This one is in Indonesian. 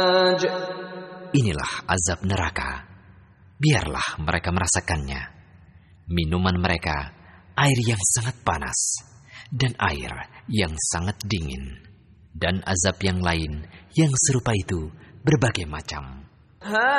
Inilah azab neraka. Biarlah mereka merasakannya. Minuman mereka, air yang sangat panas dan air yang sangat dingin. Dan azab yang lain yang serupa itu berbagai macam.